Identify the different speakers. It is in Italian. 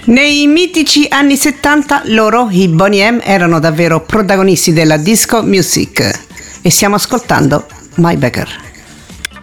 Speaker 1: Nei mitici anni 70 loro, i Boney M, erano davvero protagonisti della disco music e stiamo ascoltando My Beggar.